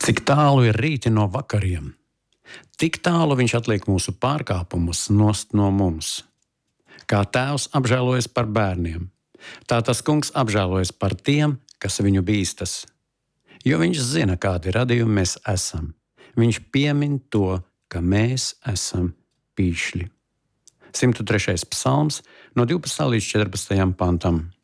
Cik tālu ir rīti no vakariem, tik tālu viņš atliek mūsu pārkāpumus nost no mums. Kā tēvs apžēlojas par bērniem, tā tas kungs apžēlojas par tiem, kas viņu bīstas. Jo viņš zina, kādi radījumi mēs esam. Viņš piemin to, ka mēs esam pīšļi. 103. psalms no 12. līdz 14. pantam.